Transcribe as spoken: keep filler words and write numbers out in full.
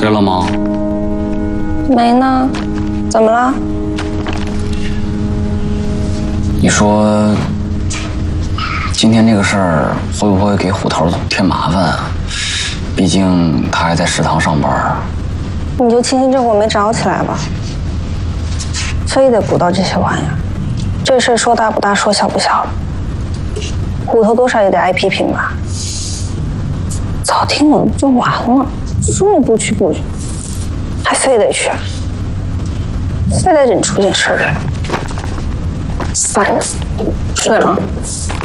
吃了吗？ 没呢，怎么了？ 你说今天这个事儿会不会给虎头添麻烦啊？毕竟他还在食堂上班。 你就庆幸这货没找起来吧，非得鼓捣这些玩意儿。这事说大不大，说小不小了。虎头多少也得挨批评吧？早听了不就完了，说了不去不去，还非得去，非得整出点事儿来。算了，睡了。